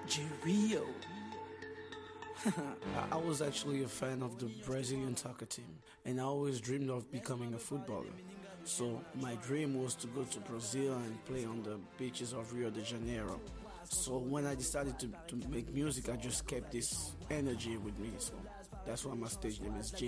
Rio. I was actually a fan of the Brazilian soccer team, and I always dreamed of becoming a footballer. So my dream was to go to Brazil and play on the beaches of Rio de Janeiro. So when I decided to make music, I just kept this energy with me. So that's why my stage name is J